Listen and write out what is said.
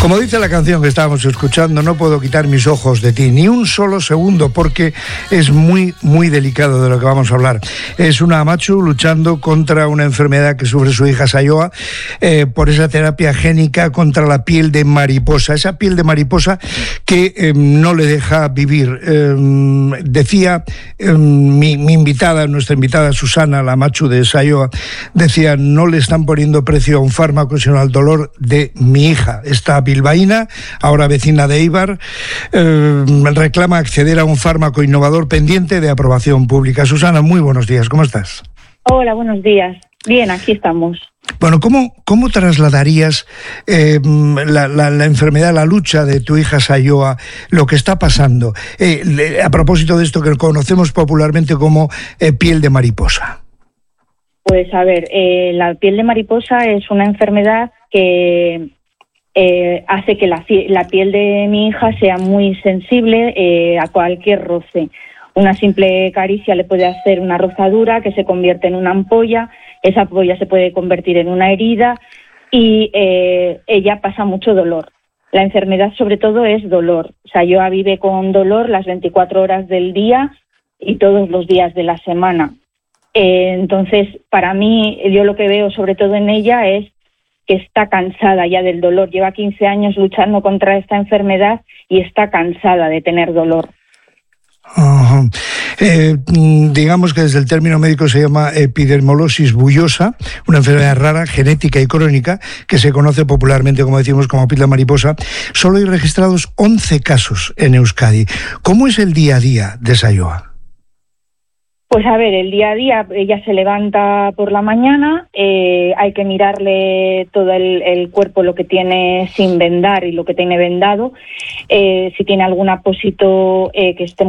Como dice la canción que estábamos escuchando, no puedo quitar mis ojos de ti, ni un solo segundo, porque es muy, muy delicado de lo que vamos a hablar. Es una Amatxu luchando contra una enfermedad que sufre su hija Saioa, por esa terapia génica contra la piel de mariposa, esa piel de mariposa que no le deja vivir. Decía mi invitada, nuestra invitada Susana, la Amatxu de Saioa, decía: no le están poniendo precio a un fármaco, sino al dolor de mi hija. Esta bilbaína, ahora vecina de Eibar, reclama acceder a un fármaco innovador pendiente de aprobación pública. Susana, muy buenos días, ¿cómo estás? Hola, buenos días. Bien, aquí estamos. Bueno, ¿cómo trasladarías la enfermedad, la lucha de tu hija Saioa, lo que está pasando, a propósito de esto que conocemos popularmente como piel de mariposa? Pues a ver, la piel de mariposa es una enfermedad que hace que la piel de mi hija sea muy sensible a cualquier roce. Una simple caricia le puede hacer una rozadura que se convierte en una ampolla, esa ampolla se puede convertir en una herida y ella pasa mucho dolor. La enfermedad sobre todo es dolor. Saioa vive con dolor las 24 horas del día y todos los días de la semana. Entonces, para mí, yo lo que veo sobre todo en ella es que está cansada ya del dolor. Lleva 15 años luchando contra esta enfermedad y está cansada de tener dolor. Digamos que desde el término médico se llama epidermolosis bullosa, una enfermedad rara, genética y crónica, que se conoce popularmente, como decimos, como piel de mariposa. Solo hay registrados 11 casos en Euskadi. ¿Cómo es el día a día de Saioa? Pues a ver, el día a día, ella se levanta por la mañana, hay que mirarle todo el cuerpo, lo que tiene sin vendar y lo que tiene vendado, si tiene algún apósito que esté